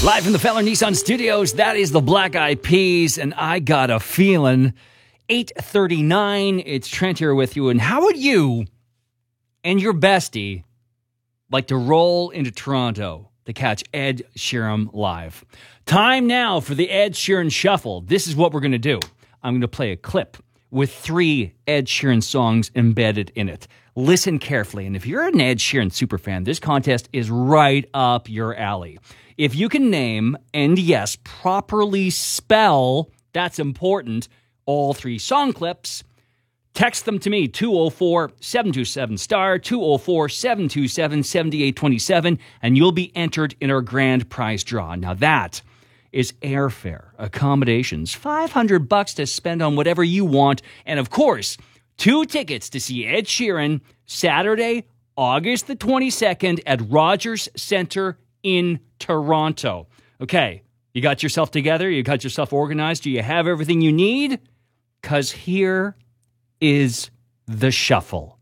Live from the Feller Nissan Studios, that is the Black Eyed Peas, and I got a feeling. 8:39, it's Trent here with you, and how would you and your bestie like to roll into Toronto to catch Ed Sheeran live? Time now for the Ed Sheeran Shuffle. This is what we're going to do. I'm going to play a clip with 3 Ed Sheeran songs embedded in it. Listen carefully, and if you're an Ed Sheeran superfan, this contest is right up your alley. If you can name, and yes, properly spell, that's important, all 3 song clips, text them to me, 204-727-STAR, 204-727-7827, and you'll be entered in our grand prize draw. Now that is airfare, accommodations, $500 to spend on whatever you want, and of course, 2 tickets to see Ed Sheeran Saturday, August the 22nd at Rogers Centre in Toronto. Okay, you got yourself together? You got yourself organized? Do you have everything you need? Because here is the shuffle.